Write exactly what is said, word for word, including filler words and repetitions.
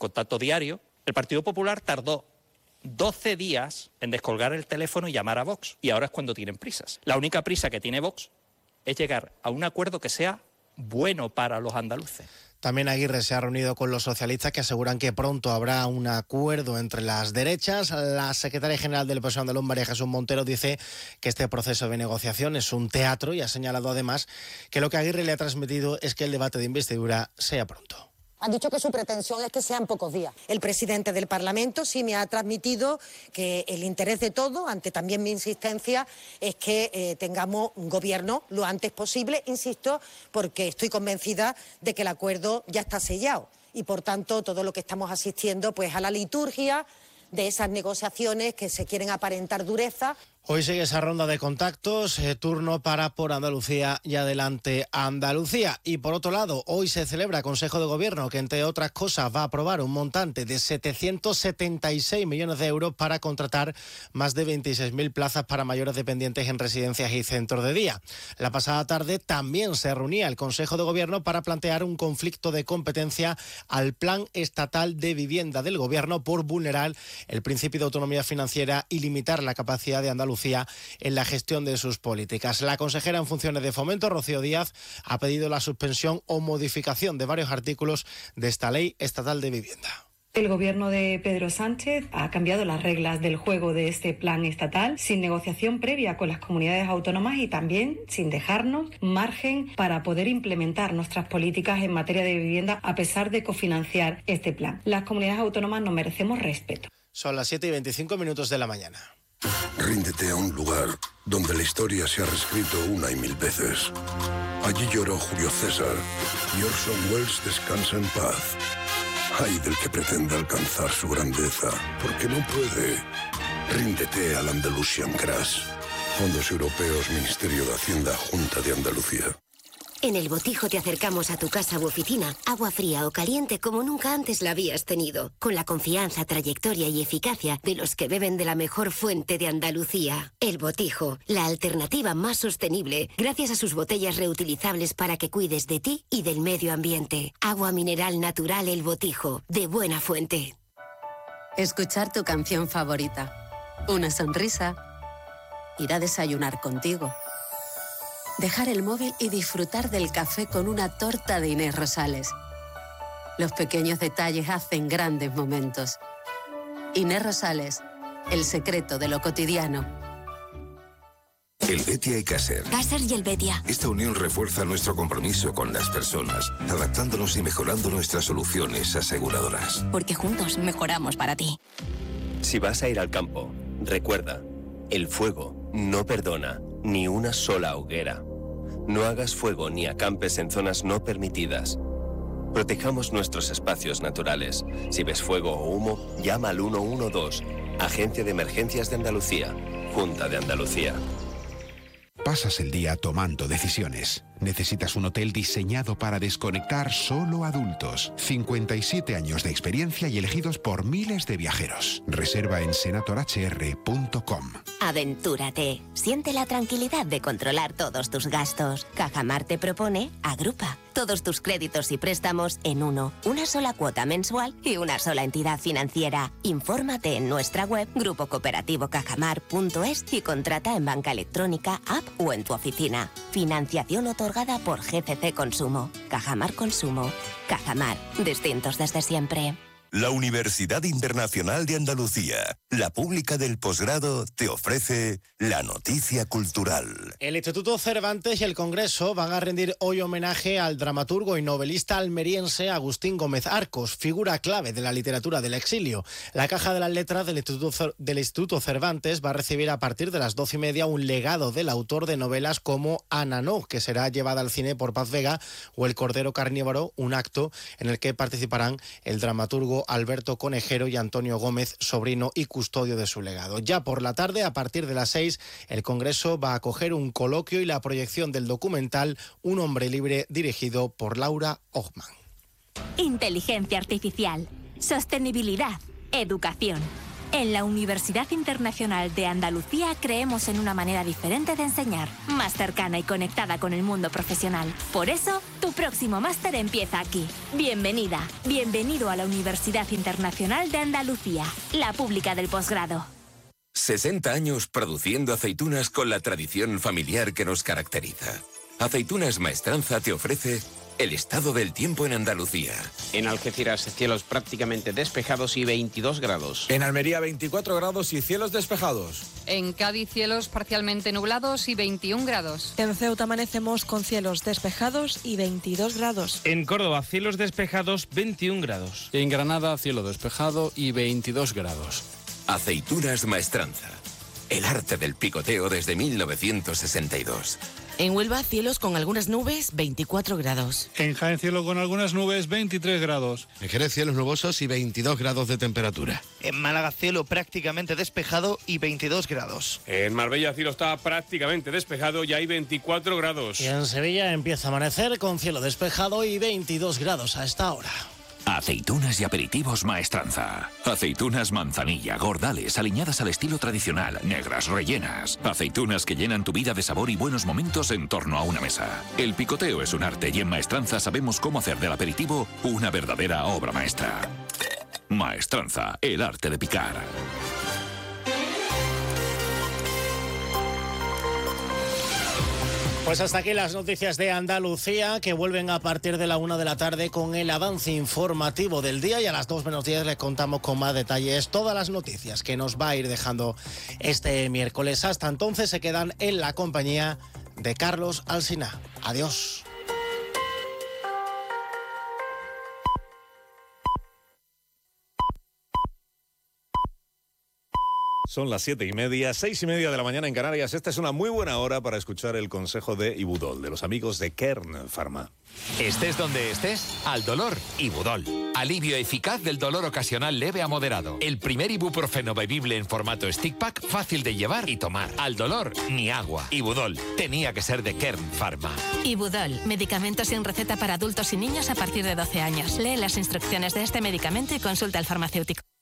contacto diario. El Partido Popular tardó doce días en descolgar el teléfono y llamar a Vox. Y ahora es cuando tienen prisas. La única prisa que tiene Vox es llegar a un acuerdo que sea bueno para los andaluces. También Aguirre se ha reunido con los socialistas que aseguran que pronto habrá un acuerdo entre las derechas. La secretaria general del P S O E andaluz, María Jesús Montero, dice que este proceso de negociación es un teatro y ha señalado además que lo que Aguirre le ha transmitido es que el debate de investidura sea pronto. Ha dicho que su pretensión es que sean pocos días. El presidente del Parlamento sí me ha transmitido que el interés de todos, ante también mi insistencia, es que eh, tengamos un gobierno lo antes posible, insisto, porque estoy convencida de que el acuerdo ya está sellado y, por tanto, todo lo que estamos asistiendo pues a la liturgia de esas negociaciones que se quieren aparentar dureza. Hoy sigue esa ronda de contactos, eh, turno para Por Andalucía y Adelante Andalucía. Y por otro lado, hoy se celebra Consejo de Gobierno que, entre otras cosas, va a aprobar un montante de setecientos setenta y seis millones de euros para contratar más de veintiséis mil plazas para mayores dependientes en residencias y centros de día. La pasada tarde también se reunía el Consejo de Gobierno para plantear un conflicto de competencia al Plan Estatal de Vivienda del Gobierno por vulnerar el principio de autonomía financiera y limitar la capacidad de Andalucía en la gestión de sus políticas. La consejera en funciones de Fomento, Rocío Díaz, ha pedido la suspensión o modificación de varios artículos de esta ley estatal de vivienda. El gobierno de Pedro Sánchez ha cambiado las reglas del juego de este plan estatal sin negociación previa con las comunidades autónomas y también sin dejarnos margen para poder implementar nuestras políticas en materia de vivienda a pesar de cofinanciar este plan. Las comunidades autónomas nos merecemos respeto. Son las siete y veinticinco minutos de la mañana. Ríndete a un lugar donde la historia se ha reescrito una y mil veces. Allí lloró Julio César y Orson Welles descansa en paz. Ay del que pretenda alcanzar su grandeza, porque no puede. Ríndete al Andalusian Crash. Fondos Europeos, Ministerio de Hacienda, Junta de Andalucía. En El Botijo te acercamos a tu casa u oficina, agua fría o caliente como nunca antes la habías tenido, con la confianza, trayectoria y eficacia de los que beben de la mejor fuente de Andalucía. El Botijo, la alternativa más sostenible, gracias a sus botellas reutilizables para que cuides de ti y del medio ambiente. Agua mineral natural El Botijo, de buena fuente. Escuchar tu canción favorita, una sonrisa, ir a desayunar contigo. Dejar el móvil y disfrutar del café con una torta de Inés Rosales. Los pequeños detalles hacen grandes momentos. Inés Rosales, el secreto de lo cotidiano. El Betia y Caser. Caser y el Betia. Esta unión refuerza nuestro compromiso con las personas, adaptándonos y mejorando nuestras soluciones aseguradoras. Porque juntos mejoramos para ti. Si vas a ir al campo, recuerda, el fuego no perdona ni una sola hoguera. No hagas fuego ni acampes en zonas no permitidas. Protejamos nuestros espacios naturales. Si ves fuego o humo, llama al uno uno dos. Agencia de Emergencias de Andalucía. Junta de Andalucía. Pasas el día tomando decisiones. Necesitas un hotel diseñado para desconectar solo adultos. cincuenta y siete años de experiencia y elegidos por miles de viajeros. Reserva en senator h r punto com. Aventúrate. Siente la tranquilidad de controlar todos tus gastos. Cajamar te propone Agrupa. Todos tus créditos y préstamos en uno. Una sola cuota mensual y una sola entidad financiera. Infórmate en nuestra web grupo cooperativo cajamar punto es y contrata en banca electrónica, app o en tu oficina. Financiación otorgada por G C C Consumo. Cajamar Consumo. Cajamar. Distintos desde siempre. La Universidad Internacional de Andalucía, la pública del posgrado, te ofrece la noticia cultural. El Instituto Cervantes y el Congreso van a rendir hoy homenaje al dramaturgo y novelista almeriense Agustín Gómez Arcos, figura clave de la literatura del exilio. La Caja de las Letras del Instituto, del Instituto Cervantes va a recibir a partir de las doce y media un legado del autor de novelas como Ananó, que será llevada al cine por Paz Vega, o El Cordero Carnívoro, un acto en el que participarán el dramaturgo Alberto Conejero y Antonio Gómez, sobrino y custodio de su legado. Ya por la tarde, a partir de las seis, el Congreso va a acoger un coloquio y la proyección del documental Un hombre libre, dirigido por Laura Hochman. Inteligencia artificial, sostenibilidad, educación. En la Universidad Internacional de Andalucía creemos en una manera diferente de enseñar, más cercana y conectada con el mundo profesional. Por eso, tu próximo máster empieza aquí. Bienvenida, bienvenido a la Universidad Internacional de Andalucía, la pública del posgrado. sesenta años produciendo aceitunas con la tradición familiar que nos caracteriza. Aceitunas Maestranza te ofrece el estado del tiempo en Andalucía. En Algeciras, cielos prácticamente despejados y veintidós grados. En Almería, veinticuatro grados y cielos despejados. En Cádiz, cielos parcialmente nublados y veintiún grados. En Ceuta amanecemos con cielos despejados y veintidós grados. En Córdoba, cielos despejados, veintiún grados. En Granada, cielo despejado y veintidós grados. Aceitunas Maestranza. El arte del picoteo desde mil novecientos sesenta y dos. En Huelva, cielos con algunas nubes, veinticuatro grados. En Jaén, cielo con algunas nubes, veintitrés grados. En Jerez, cielos nubosos y veintidós grados de temperatura. En Málaga, cielo prácticamente despejado y veintidós grados. En Marbella, cielo está prácticamente despejado y hay veinticuatro grados. Y en Sevilla empieza a amanecer con cielo despejado y veintidós grados a esta hora. Aceitunas y aperitivos Maestranza. Aceitunas manzanilla, gordales, aliñadas al estilo tradicional, negras, rellenas. Aceitunas que llenan tu vida de sabor y buenos momentos en torno a una mesa. El picoteo es un arte y en Maestranza sabemos cómo hacer del aperitivo una verdadera obra maestra. Maestranza, el arte de picar. Pues hasta aquí las noticias de Andalucía, que vuelven a partir de la una de la tarde con el avance informativo del día, y a las dos menos diez les contamos con más detalles todas las noticias que nos va a ir dejando este miércoles. Hasta entonces se quedan en la compañía de Carlos Alsina. Adiós. Son las siete y media, seis y media de la mañana en Canarias. Esta es una muy buena hora para escuchar el consejo de Ibudol, de los amigos de Kern Pharma. Estés donde estés, al dolor, Ibudol. Alivio eficaz del dolor ocasional leve a moderado. El primer ibuprofeno bebible en formato stick pack, fácil de llevar y tomar. Al dolor, ni agua. Ibudol, tenía que ser de Kern Pharma. Ibudol, medicamento sin receta para adultos y niños a partir de doce años. Lee las instrucciones de este medicamento y consulta al farmacéutico.